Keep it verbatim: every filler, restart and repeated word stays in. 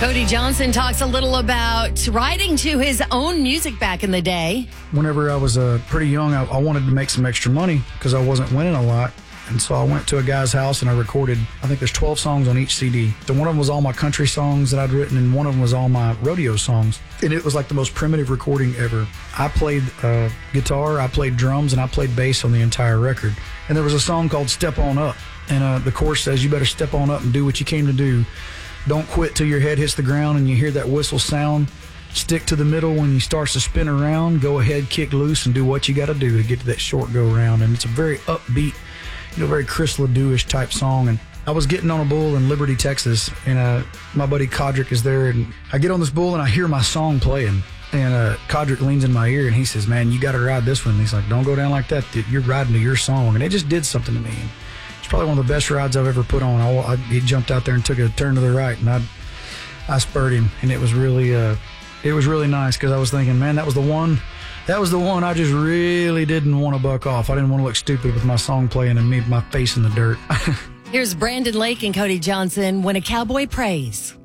Cody Johnson talks a little about writing to his own music back in the day. Whenever I was uh, pretty young, I, I wanted to make some extra money because I wasn't winning a lot. And so I went to a guy's house and I recorded, I think there's twelve songs on each C D. So one of them was all my country songs that I'd written, and one of them was all my rodeo songs. And it was like the most primitive recording ever. I played uh, guitar, I played drums, and I played bass on the entire record. And there was a song called Step On Up. And uh, the chorus says, you better step on up and do what you came to do. Don't quit till your head hits the ground and you hear that whistle sound. Stick to the middle when you starts to spin around. Go ahead, kick loose, and do what you got to do to get to that short go round. And it's a very upbeat, you know, very Chris Ledoux-ish type song. And I was getting on a bull in Liberty, Texas, and uh, my buddy Codrick is there, and I get on this bull and I hear my song playing. And uh, Codrick leans in my ear and he says, man, you got to ride this one. And he's like, don't go down like that. You're riding to your song. And it just did something to me. And it's probably one of the best rides I've ever put on. I, I, he jumped out there and took a turn to the right, and I, I spurred him, and it was really, uh, it was really nice because I was thinking, man, that was the one, that was the one I just really didn't want to buck off. I didn't want to look stupid with my song playing and me, my face in the dirt. Here's Brandon Lake and Cody Johnson, When a Cowboy Prays.